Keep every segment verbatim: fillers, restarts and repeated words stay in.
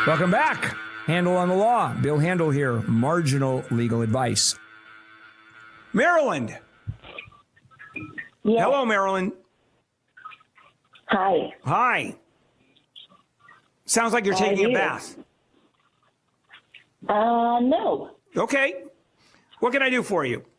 Welcome back. Handel on the Law. Bill Handel here. Marginal legal advice. Maryland. Yes. Hello, Maryland. Hi. Hi. Sounds like you're How taking are a you? bath. Uh, no. Okay. What can I do for you?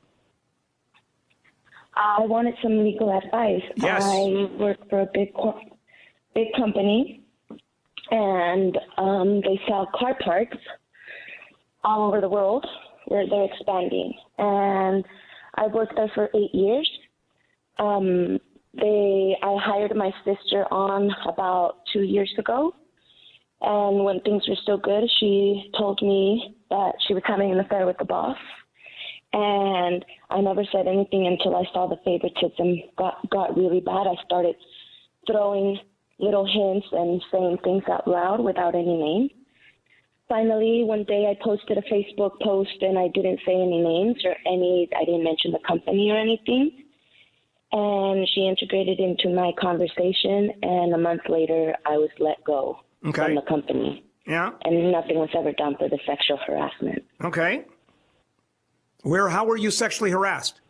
I wanted some legal advice. Yes. I work for a big, cor- big company, and um, they sell car parts all over the world where they're expanding. And I worked there for eight years. Um, they, I hired my sister on about two years ago. And when things were still good, she told me that she was having an affair with the boss. And I never said anything until I saw the favoritism got, got really bad. I started throwing little hints and saying things out loud without any name. Finally, one day I posted a Facebook post and I didn't say any names or any, I didn't mention the company or anything. And she integrated into my conversation, and a month later I was let go Okay. from the company. Yeah. And nothing was ever done for the sexual harassment. Okay. Where? How were you sexually harassed?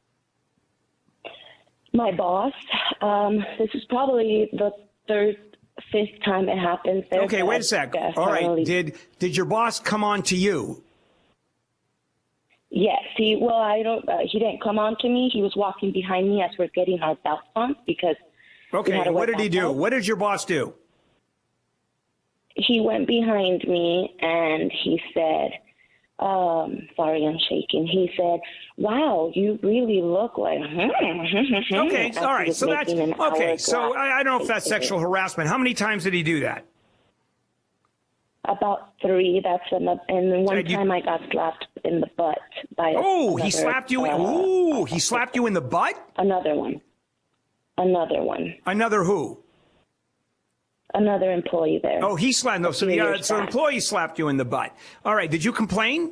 My boss, um, this is probably the third, fifth time it happens. There's Okay, wait a sec. that All finally- right. Did did your boss come on to you? Yes, he, well, I don't, uh, he didn't come on to me. He was walking behind me as we're getting our belts on because we Okay. had a What wet did he do? belt. What did your boss do? He went behind me and he said, um, sorry, I'm shaking. He said, wow, you really look like, Okay. as All he right. was So that's making an okay. So hourglass I, I don't know if that's face of it. sexual harassment. How many times did he do that? About three. That's another. And then one Did you- time I got slapped in the butt by. Oh, he another, slapped you. uh, Ooh, he slapped you in the butt. Another one. Another one. Another who? Another employee there. Oh, he slapped. No, so few the uh, years so back. employee slapped you in the butt. All right. Did you complain?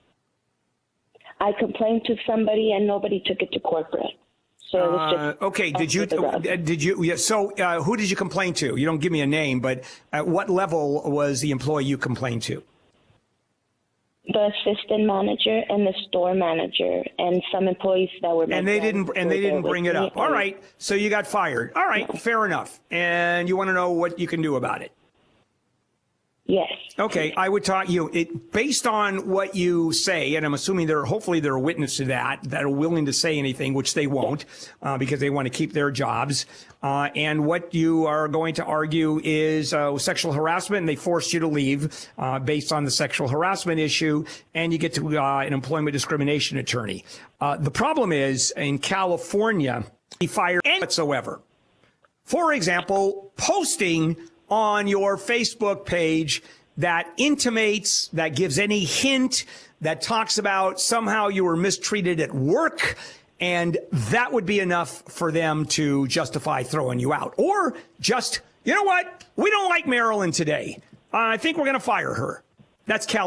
I complained to somebody and nobody took it to corporate. So it was Uh, just. okay. Did you? under the rug. uh, Did you? Yeah, so uh, who did you complain to? You don't give me a name, but at what level was the employee you complained to? The assistant manager and the store manager and some employees that were. my And they friends didn't. And were they there didn't with bring it me, up. All and- right. So you got fired. All right. Fair enough. And you want to know what you can do about it? Yes. Okay, I would talk you it based on what you say, and I'm assuming there. Hopefully, there are witnesses to that that are willing to say anything, which they won't, uh, because they want to keep their jobs. Uh, and what you are going to argue is uh, sexual harassment, and they forced you to leave uh, based on the sexual harassment issue, and you get to uh, an employment discrimination attorney. Uh, the problem is in California, he fired any whatsoever. For example, posting on your Facebook page that intimates, that gives any hint, that talks about somehow you were mistreated at work, and that would be enough for them to justify throwing you out. Or just, you know what? We don't like Marilyn today. Uh, I think we're going to fire her. That's California.